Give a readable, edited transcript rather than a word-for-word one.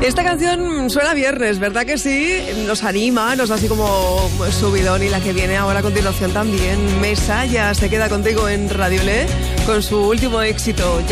Esta canción suena viernes, ¿verdad que sí? Nos anima, nos da así como subidón, y la que viene ahora a continuación también. Mesa ya se queda contigo en Radio Le con su último éxito.